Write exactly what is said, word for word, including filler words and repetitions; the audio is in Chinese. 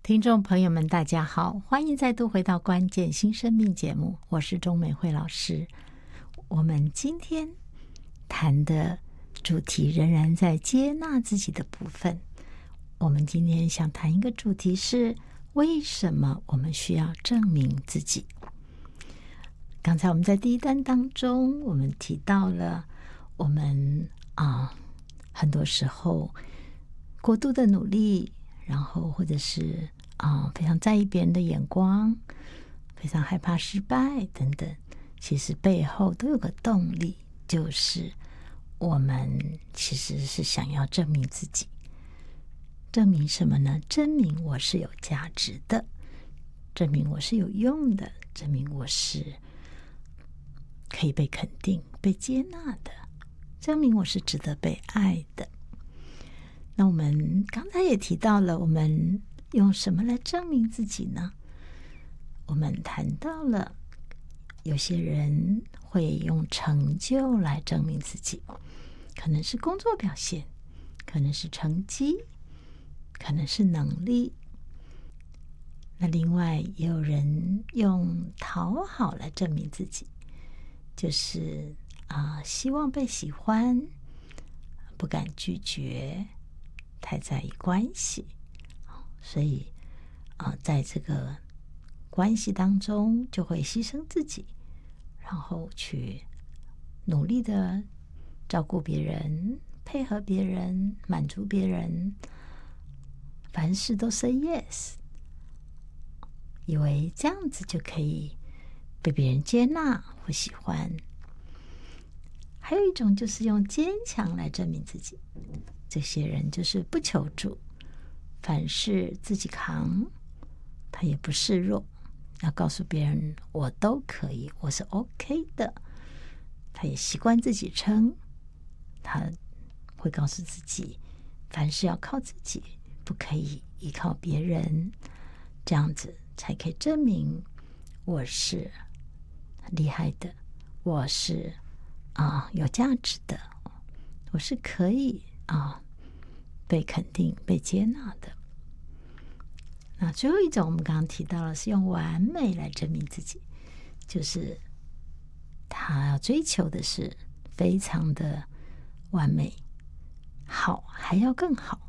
听众朋友们大家好，欢迎再度回到关键新生命节目，我是钟美惠老师。我们今天谈的主题仍然在接纳自己的部分。我们今天想谈一个主题是，为什么我们需要证明自己。刚才我们在第一单当中，我们提到了我们啊，很多时候过度的努力，然后或者是啊非常在意别人的眼光，非常害怕失败等等，其实背后都有个动力，就是我们其实是想要证明自己。证明什么呢？证明我是有价值的，证明我是有用的，证明我是可以被肯定、被接纳的，证明我是值得被爱的。那我们刚才也提到了，我们用什么来证明自己呢？我们谈到了有些人会用成就来证明自己，可能是工作表现，可能是成绩，可能是能力。那另外也有人用讨好来证明自己，就是啊、呃，希望被喜欢，不敢拒绝，太在意关系，所以啊、呃，在这个关系当中就会牺牲自己，然后去努力的照顾别人，配合别人，满足别人，凡事都 say yes， 以为这样子就可以被别人接纳或喜欢。还有一种就是用坚强来证明自己，这些人就是不求助，凡事自己扛，他也不示弱，要告诉别人我都可以，我是 OK 的。他也习惯自己撑，他会告诉自己凡事要靠自己，不可以依靠别人，这样子才可以证明我是厉害的，我是啊有价值的，我是可以啊被肯定、被接纳的。那最后一种我们刚刚提到了，是用完美来证明自己，就是他要追求的是非常的完美，好还要更好。